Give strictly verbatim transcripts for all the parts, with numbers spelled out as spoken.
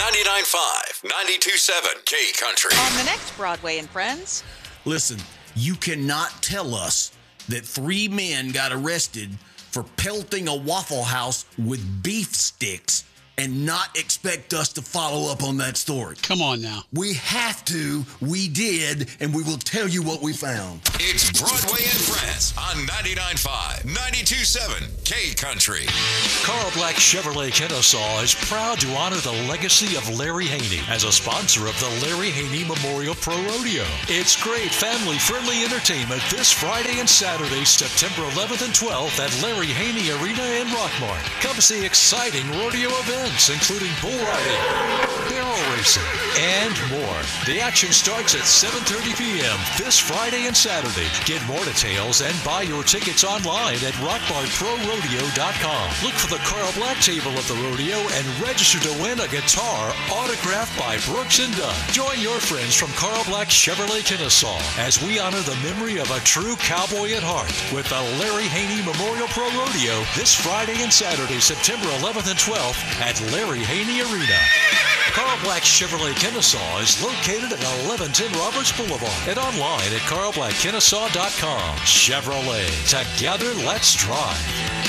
ninety-nine point five, ninety-two point seven K Country. On the next Broadway and Friends. Listen, you cannot tell us that three men got arrested for pelting a Waffle House with beef sticks and not expect us to follow up on that story. Come on now. We have to, we did, and we will tell you what we found. It's Broadway and Friends on ninety-nine point five, ninety-two point seven K Country. Carl Black Chevrolet Kennesaw is proud to honor the legacy of Larry Haney as a sponsor of the Larry Haney Memorial Pro Rodeo. It's great family-friendly entertainment this Friday and Saturday, September eleventh and twelfth at Larry Haney Arena in Rockmart. Come see exciting rodeo events, including bull riding, barrel racing, and more. The action starts at seven thirty p.m. this Friday and Saturday. Get more details and buy your tickets online at rock mart pro rodeo dot com. Look for the Carl Black table of the rodeo and register to win a guitar autographed by Brooks and Dunn. Join your friends from Carl Black Chevrolet Kennesaw as we honor the memory of a true cowboy at heart with the Larry Haney Memorial Pro Rodeo this Friday and Saturday, September eleventh and twelfth at Larry Haney Arena. Carl Black Chevrolet Kennesaw is located at eleven ten Roberts Boulevard and online at carl black kennesaw dot com. Chevrolet. Together, let's drive.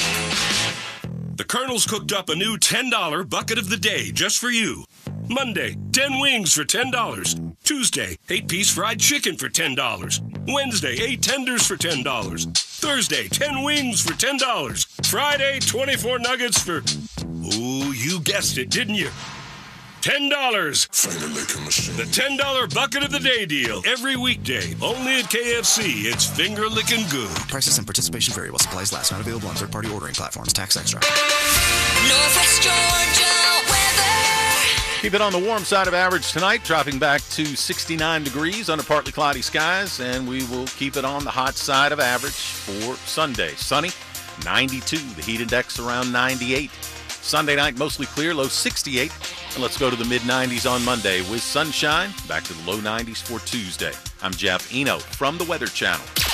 The Colonel's cooked up a new ten dollar bucket of the day just for you. Monday, ten wings for ten dollars. Tuesday, eight piece fried chicken for ten dollars. Wednesday, eight tenders for ten dollars. Thursday, ten wings for ten dollars. Friday, twenty-four nuggets for... Oh, you guessed it, didn't you? ten dollars. Finger licking machine. The ten dollar bucket of the day deal. Every weekday. Only at K F C. It's finger licking good. Prices and participation vary while supplies last. Not available on third-party ordering platforms. Tax extra. Northwest Georgia weather. Keep it on the warm side of average tonight, dropping back to sixty-nine degrees under partly cloudy skies, and we will keep it on the hot side of average for Sunday. Sunny, ninety-two. The heat index around ninety-eight. Sunday night, mostly clear, low sixty-eight. And let's go to the mid nineties on Monday with sunshine. Back to the low nineties for Tuesday. I'm Jeff Eno from the Weather Channel.